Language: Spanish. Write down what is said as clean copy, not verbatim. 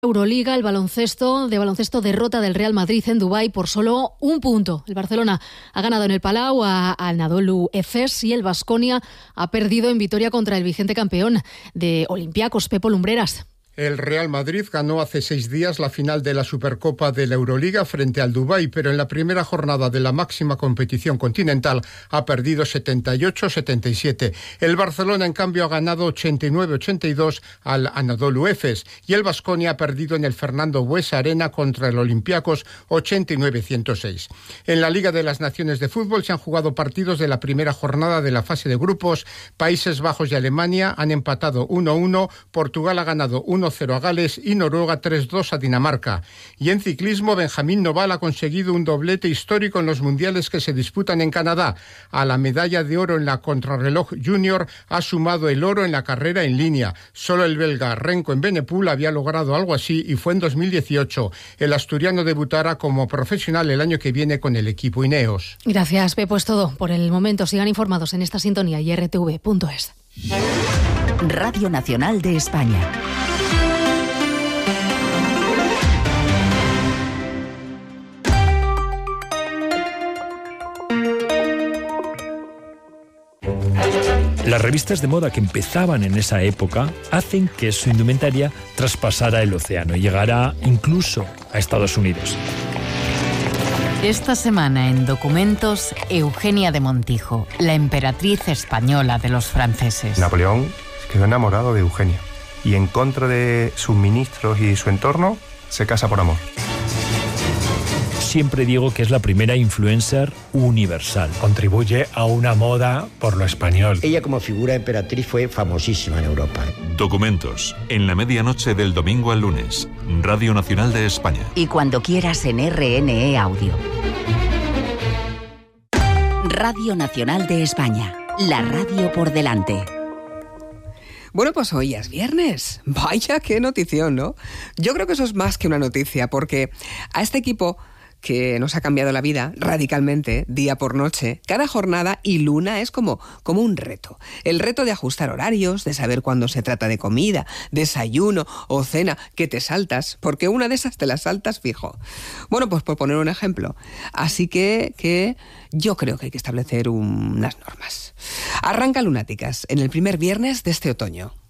Euroliga, el baloncesto derrota del Real Madrid en Dubái por solo un punto. El Barcelona ha ganado en el Palau al Anadolu Efes y el Baskonia ha perdido en Vitoria contra el vigente campeón de Olympiacos, Pepo Lumbreras. El Real Madrid ganó hace 6 días la final de la Supercopa de la Euroliga frente al Dubái, pero en la primera jornada de la máxima competición continental ha perdido 78-77. El Barcelona, en cambio, ha ganado 89-82 al Anadolu Efes y el Baskonia ha perdido en el Fernando Buesa Arena contra el Olympiacos 89-106. En la Liga de las Naciones de Fútbol se han jugado partidos de la primera jornada de la fase de grupos. Países Bajos y Alemania han empatado 1-1, Portugal ha ganado 1-0 a Gales y Noruega 3-2 a Dinamarca. Y en ciclismo, Benjamín Noval ha conseguido un doblete histórico en los mundiales que se disputan en Canadá. A la medalla de oro en la contrarreloj junior ha sumado el oro en la carrera en línea. Solo el belga Renko en Benepul había logrado algo así y fue en 2018. El asturiano debutará como profesional el año que viene con el equipo Ineos. Gracias, Pepo. Es todo por el momento. Sigan informados en esta sintonía y rtv.es. Radio Nacional de España. Las revistas de moda que empezaban en esa época hacen que su indumentaria traspasara el océano y llegara incluso a Estados Unidos. Esta semana en Documentos, Eugenia de Montijo, la emperatriz española de los franceses. Napoleón quedó enamorado de Eugenia y en contra de sus ministros y su entorno se casa por amor. Siempre digo que es la primera influencer universal. Contribuye a una moda por lo español. Ella como figura emperatriz fue famosísima en Europa. Documentos, en la medianoche del domingo al lunes, Radio Nacional de España. Y cuando quieras en RNE Audio. Radio Nacional de España, la radio por delante. Bueno, pues hoy es viernes. Vaya, qué notición, ¿no? Yo creo que eso es más que una noticia, porque a este equipo que nos ha cambiado la vida radicalmente, día por noche, cada jornada y luna es como un reto. El reto de ajustar horarios, de saber cuándo se trata de comida, desayuno o cena, que te saltas, porque una de esas te las saltas fijo. Bueno, pues por poner un ejemplo. Así que yo creo que hay que establecer unas normas. Arranca Lunáticas en el primer viernes de este otoño.